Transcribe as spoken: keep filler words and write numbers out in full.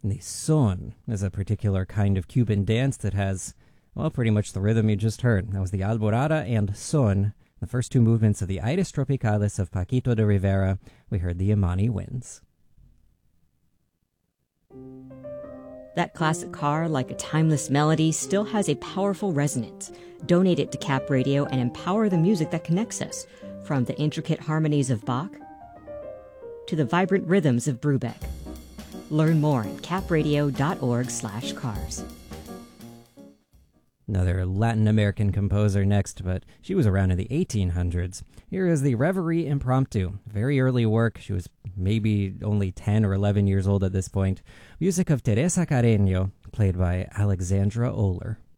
And the son is a particular kind of Cuban dance that has, well, pretty much the rhythm you just heard. That was the Alborada and son, the first two movements of the Aires Tropicales of Paquito de Rivera. We heard the Imani Winds. That classic car, like a timeless melody, still has a powerful resonance. Donate it to Cap Radio and empower the music that connects us, from the intricate harmonies of Bach to the vibrant rhythms of Brubeck. Learn more at capradio.org slash cars. Another Latin American composer next, but she was around in the eighteen hundreds. Here is the Reverie Impromptu. Very early work. She was maybe only ten or eleven years old at this point. Music of Teresa Carreño, played by Alexandra Oler.